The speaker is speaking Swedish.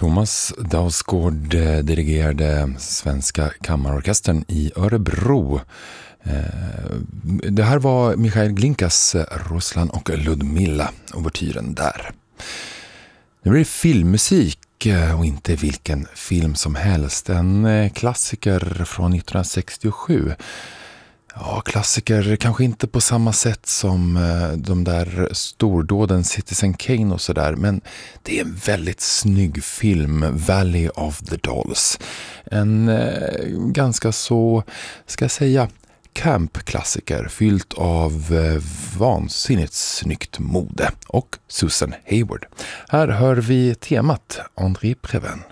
Thomas Dausgård dirigerade Svenska kammarorkestern i Örebro. Det här var Michael Glinkas Ruslan och Ludmilla, ouvertyren där. Nu blir det filmmusik och inte vilken film som helst. En klassiker från 1967. Ja, klassiker kanske inte på samma sätt som de där stordåden Citizen Kane och sådär, men det är en väldigt snygg film, Valley of the Dolls. En ganska så, ska jag säga, camp-klassiker fyllt av vansinnigt snyggt mode och Susan Hayward. Här hör vi temat André Previn.